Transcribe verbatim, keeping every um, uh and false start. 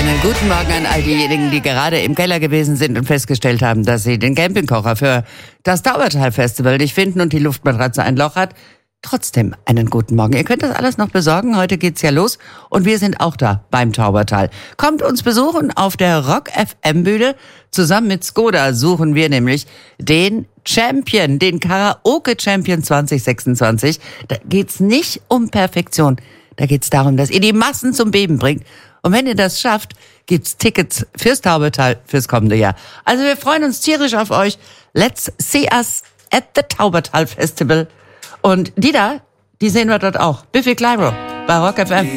Einen guten Morgen an all diejenigen, die gerade im Keller gewesen sind und festgestellt haben, dass sie den Campingkocher für das Taubertal-Festival nicht finden und die Luftmatratze ein Loch hat. Trotzdem einen guten Morgen. Ihr könnt das alles noch besorgen. Heute geht's ja los und wir sind auch da beim Taubertal. Kommt uns besuchen auf der Rock F M-Bühne. Zusammen mit Skoda suchen wir nämlich den Champion, den Karaoke-Champion zwanzig sechsundzwanzig. Da geht's nicht um Perfektion. Da geht's darum, dass ihr die Massen zum Beben bringt. Und wenn ihr das schafft, gibt's Tickets fürs Taubertal fürs kommende Jahr. Also wir freuen uns tierisch auf euch. Let's see us at the Taubertal Festival. Und die da, die sehen wir dort auch. Biffy Clyro bei Rock F M.